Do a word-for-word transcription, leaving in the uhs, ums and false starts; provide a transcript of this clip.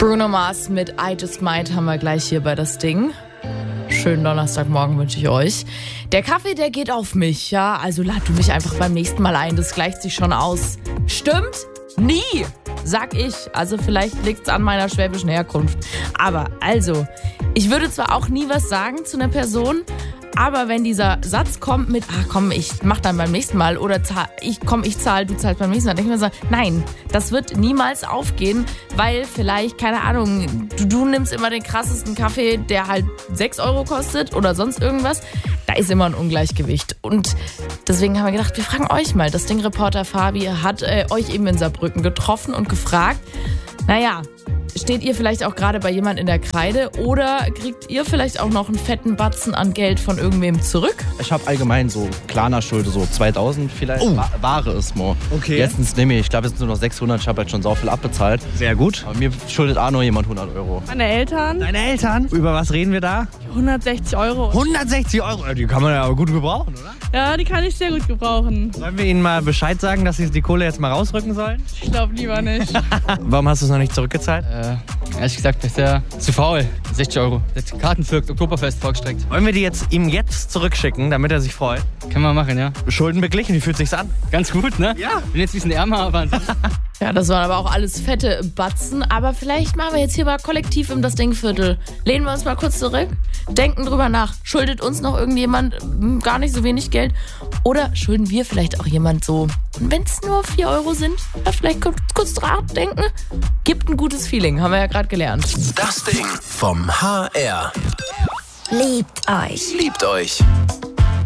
Bruno Mars mit I Just Might haben wir gleich hier bei das Ding. Schönen Donnerstagmorgen wünsche ich euch. Der Kaffee, der geht auf mich, ja. Also lad du mich einfach beim nächsten Mal ein, das gleicht sich schon aus. Stimmt? Nie, sag ich. Also vielleicht liegt's an meiner schwäbischen Herkunft. Aber also, ich würde zwar auch nie was sagen zu einer Person, aber wenn dieser Satz kommt mit, ah komm, ich mach dann beim nächsten Mal oder zahl, ich komm, ich zahl, du zahlst beim nächsten Mal, denke ich mir so, nein, das wird niemals aufgehen, weil vielleicht, keine Ahnung, du, du nimmst immer den krassesten Kaffee, der halt sechs Euro kostet oder sonst irgendwas. Da ist immer ein Ungleichgewicht. Und deswegen haben wir gedacht, wir fragen euch mal. Das Ding-Reporter Fabi hat äh, euch eben in Saarbrücken getroffen und gefragt, naja, steht ihr vielleicht auch gerade bei jemand in der Kreide oder kriegt ihr vielleicht auch noch einen fetten Batzen an Geld von irgendwem zurück? Ich habe allgemein so Klarna-Schulde, so zweitausend vielleicht. Oh. Ware ist mal. Okay. Jetzt nehme ich, ich glaube, es sind nur noch sechshundert, ich habe halt schon sau viel abbezahlt. Sehr gut. Aber mir schuldet auch nur jemand hundert Euro. Meine Eltern, Deine Eltern? Über was reden wir da? hundertsechzig Euro. hundertsechzig Euro. Die kann man ja aber gut gebrauchen, oder? Ja, die kann ich sehr gut gebrauchen. Sollen wir ihnen mal Bescheid sagen, dass sie die Kohle jetzt mal rausrücken sollen? Ich glaube lieber nicht. Warum hast du es noch nicht zurückgezahlt? Äh, ehrlich gesagt, ist der zu faul. sechzig Euro. Der hat Karten für Oktoberfest vorgestreckt. Wollen wir die jetzt ihm jetzt zurückschicken, damit er sich freut? Können wir machen, ja. Schulden beglichen, wie fühlt sich's an? Ganz gut, ne? Ja. Bin jetzt ein bisschen ärmer, aber ansonsten. Ja, das waren aber auch alles fette Batzen. Aber vielleicht machen wir jetzt hier mal kollektiv im das Dingviertel. Lehnen wir uns mal kurz zurück, denken drüber nach. Schuldet uns noch irgendjemand hm, gar nicht so wenig Geld? Oder schulden wir vielleicht auch jemand so? Und wenn es nur vier Euro sind, ja, vielleicht kurz, kurz dran denken. Gibt ein gutes Feeling, haben wir ja gerade gelernt. Das Ding vom H R. Liebt euch. Liebt euch.